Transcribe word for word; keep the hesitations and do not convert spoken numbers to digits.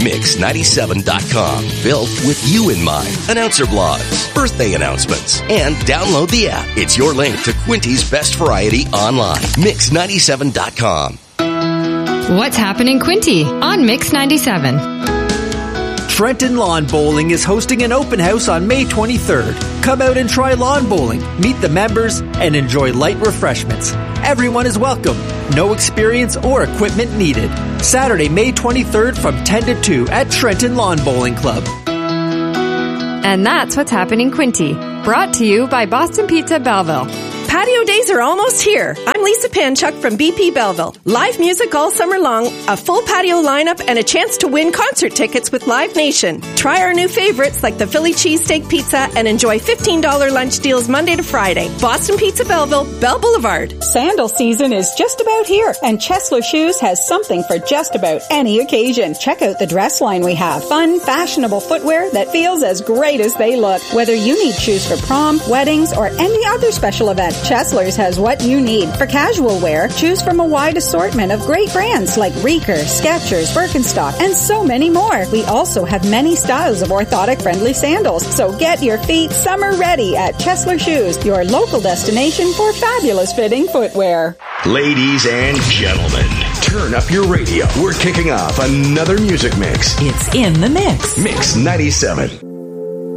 mix ninety-seven dot com. Built with you in mind. Announcer blogs, birthday announcements, and download the app. It's your link to Quinty's best variety online. mix ninety-seven dot com. What's happening, Quinty, on Mix ninety-seven? Trenton Lawn Bowling is hosting an open house on May twenty-third. Come out and try lawn bowling, meet the members, and enjoy light refreshments. Everyone is welcome. No experience or equipment needed. Saturday, May twenty-third from ten to two at Trenton Lawn Bowling Club. And that's what's happening, Quinty. Brought to you by Boston Pizza Belleville. Patio days are almost here. I'm Lisa Panchuk from B P Belleville. Live music all summer long, a full patio lineup, and a chance to win concert tickets with Live Nation. Try our new favorites like the Philly cheesesteak pizza and enjoy fifteen dollars lunch deals Monday to Friday. Boston Pizza Belleville, Bell Boulevard. Sandal season is just about here, and Chesler Shoes has something for just about any occasion. Check out the dress line we have. Fun, fashionable footwear that feels as great as they look. Whether you need shoes for prom, weddings, or any other special event, Chesler's has what you need. For casual wear, choose from a wide assortment of great brands like Reeker, Skechers, Birkenstock, and so many more. We also have many styles of orthotic-friendly sandals, so get your feet summer ready at Chesler Shoes, your local destination for fabulous fitting footwear. Ladies and gentlemen, turn up your radio. We're kicking off another music mix. It's in the mix. Mix ninety-seven.